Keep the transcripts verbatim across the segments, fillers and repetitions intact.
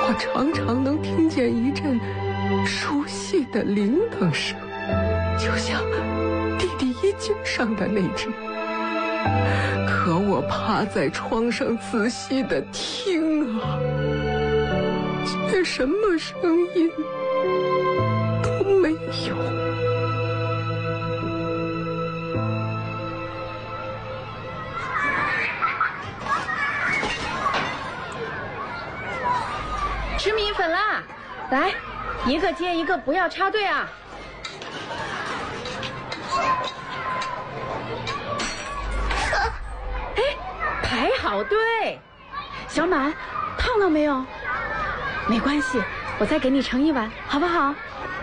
我常常能听见一阵熟悉的铃铛声，就像弟弟衣襟上的那只。可我趴在窗上仔细地听啊，却什么声音都没有。 吃米粉啦！来，一个接一个，不要插队啊！哎，排好队。小满，烫了没有？没关系，我再给你盛一碗，好不好？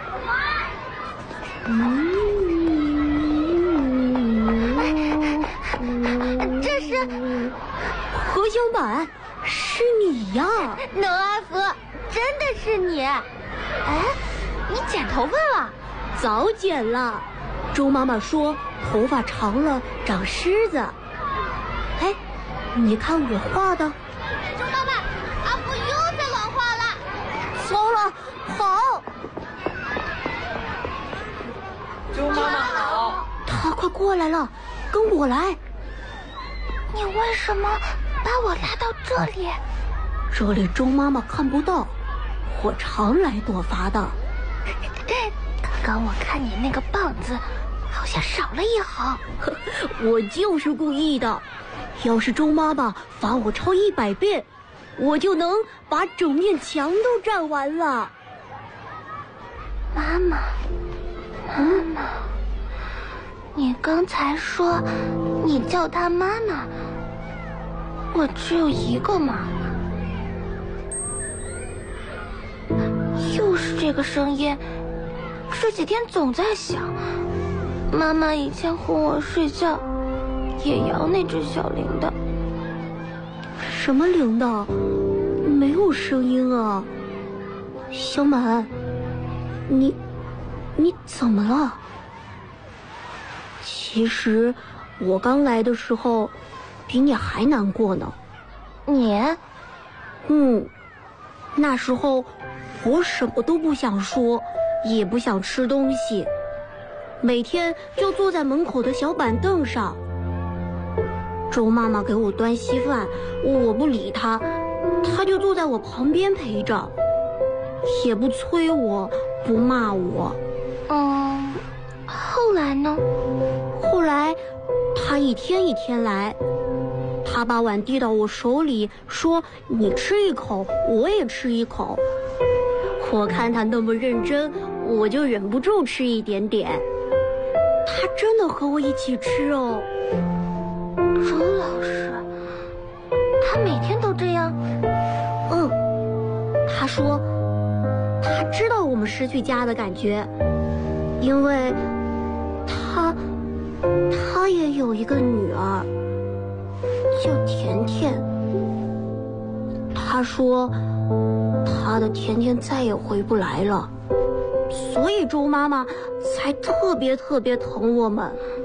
嗯，这是何小满，是你呀！ 农阿福，真的是你！哎，你剪头发了？ 早剪了。周妈妈说头发长了长虱子。哎，你看我画的。 周妈妈，阿福又在乱画了。 糟了，好。 周妈妈好。 他快过来了，跟我来。 你为什么把我拉到这里？ 这里周妈妈看不到，我常来躲罚的。 刚刚我看你那个棒子好像少了一行。 我就是故意的。要是周妈妈罚我抄一百遍，我就能把整面墙都占完了。 妈妈，妈妈，你刚才说你叫她妈妈，我只有一个妈妈。又是这个声音，这几天总在响。妈妈以前哄我睡觉也摇那只小铃铛。 什么铃铛？没有声音啊。小满，你你怎么了？其实我刚来的时候比你还难过呢。 你？ 嗯，那时候我什么都不想说，也不想吃东西，每天就坐在门口的小板凳上。周妈妈给我端稀饭，我不理她，她就坐在我旁边陪着，也不催我，不骂我。 嗯，后来呢？ 后来她一天一天来，她把碗递到我手里，说你吃一口，我也吃一口。我看她那么认真，我就忍不住吃一点点。她真的和我一起吃哦。 周老师，他每天都这样？ 嗯，他说他知道我们失去家的感觉，因为他他也有一个女儿叫甜甜。他说他的甜甜再也回不来了，所以周妈妈才特别特别疼我们。